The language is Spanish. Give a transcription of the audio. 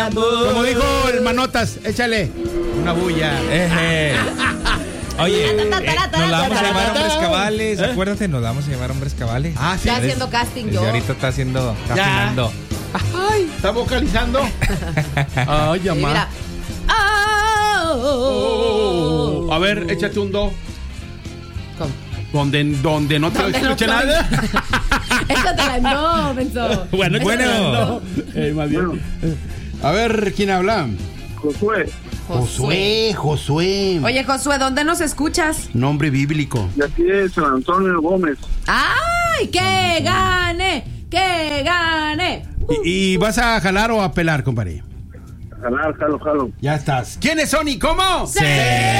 Como dijo el Manotas, échale una bulla. Oye, nos la vamos a llamar Hombres Cabales. Acuérdate, nos la vamos a llamar Hombres Cabales. Ah, sí. Está haciendo casting yo. Ahorita está afinando. Ay, está vocalizando. Ay, Sí, mira. A ver, échate un do. ¿Cómo? Donde no te Donde no escuche estoy. nada. Échatela en do, menso. Bueno. Más bien. Bueno. A ver, ¿quién habla? Josué. Josué. Oye, Josué, ¿dónde nos escuchas? Nombre bíblico. Y aquí es San Antonio Gómez. ¡Ay! ¡Que gane! ¡Que gane! ¿Y vas a jalar o a pelar, compadre? Jalo. Ya estás. ¿Quiénes son y cómo? ¡Sí!